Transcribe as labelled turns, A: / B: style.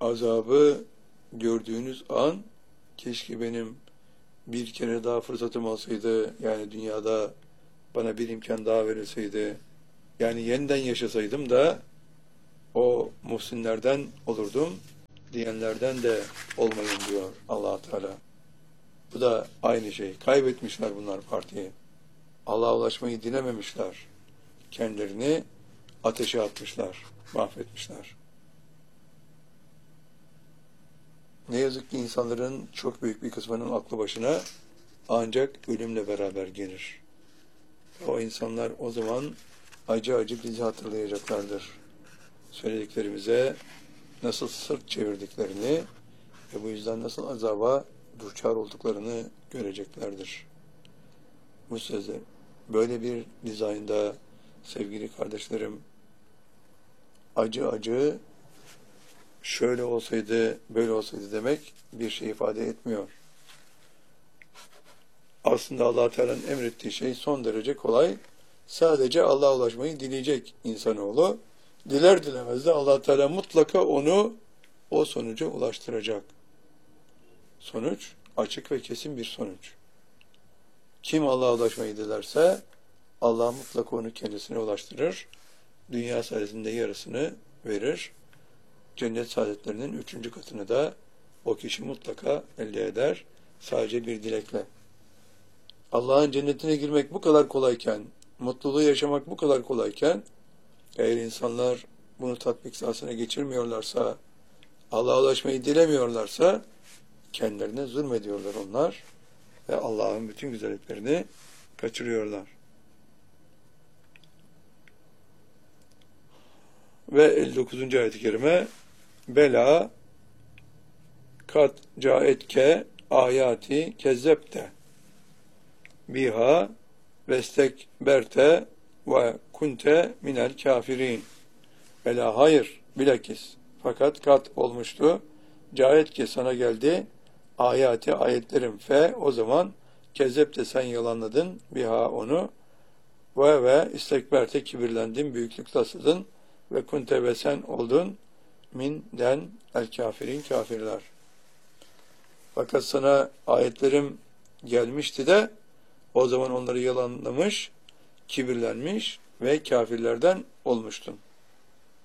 A: azabı gördüğünüz an keşke benim bir kere daha fırsatım olsaydı, yani dünyada bana bir imkan daha verilseydi, yani yeniden yaşasaydım da o muhsinlerden olurdum diyenlerden de olmayın diyor Allah Teala. Bu da aynı şey. Kaybetmişler bunlar partiyi. Allah'a ulaşmayı dilememişler. Kendilerini ateşe atmışlar, mahvetmişler. Ne yazık ki insanların çok büyük bir kısmının aklı başına ancak ölümle beraber gelir. O insanlar o zaman acı acı bizi hatırlayacaklardır. Söylediklerimize nasıl sırt çevirdiklerini ve bu yüzden nasıl azaba duçar olduklarını göreceklerdir. Bu sözde böyle bir dizaynda sevgili kardeşlerim, acı acı şöyle olsaydı böyle olsaydı demek bir şey ifade etmiyor. Aslında Allah Teala'nın emrettiği şey son derece kolay. Sadece Allah'a ulaşmayı dileyecek insanoğlu. Diler dilemez de Allah Teala mutlaka onu o sonuca ulaştıracak. Sonuç açık ve kesin bir sonuç. Kim Allah'a ulaşmayı dilerse Allah mutlaka onu kendisine ulaştırır. Dünya saadetinde yarısını verir. Cennet saadetlerinin 3. katını da o kişi mutlaka elde eder. Sadece bir dilekle. Allah'ın cennetine girmek bu kadar kolayken, mutluluğu yaşamak bu kadar kolayken, eğer insanlar bunu tatbik sahasına geçirmiyorlarsa, Allah'a ulaşmayı dilemiyorlarsa, kendilerine zulmediyorlar onlar ve Allah'ın bütün güzelliklerini kaçırıyorlar. Ve 59. ayet-i kerime Bela kat caetke ayati kezzepte biha vestekberte ve kunte minel kafirin. Bela hayır, bilakis. Fakat kat olmuştu. Caetke sana geldi. Ayati ayetlerim fe o zaman kezzepte sen yalanladın biha onu ve istekberte kibirlendin, büyüklük tasladın ve kunte ve sen oldun minden el kafirin kafirler. Fakat sana ayetlerim gelmişti de o zaman onları yalanlamış, kibirlenmiş ve kafirlerden olmuştun.